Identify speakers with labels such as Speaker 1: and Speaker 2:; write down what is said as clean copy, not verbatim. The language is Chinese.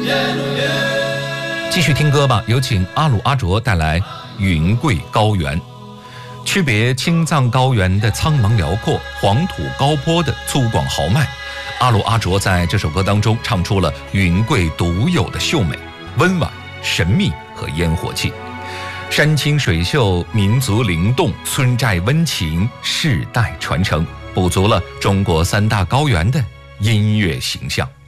Speaker 1: 继续听歌吧，有请阿鲁阿卓带来《云贵高原》。区别青藏高原的苍茫辽阔、黄土高坡的粗犷豪迈，阿鲁阿卓在这首歌当中唱出了云贵独有的秀美、温婉、神秘和烟火气。山清水秀，民族灵动，村寨温情，世代传承，补足了中国3大高原的音乐形象。